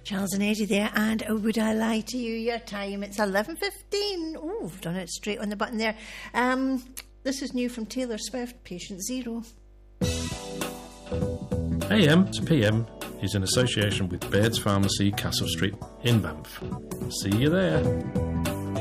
Charles and Eddie there, and would I lie to you? Your time, it's 11:15. Oh, I've done it straight on the button there. This is new from Taylor Swift, Patient Zero. AM to PM is in association with Baird's Pharmacy, Castle Street in Banff. See you there.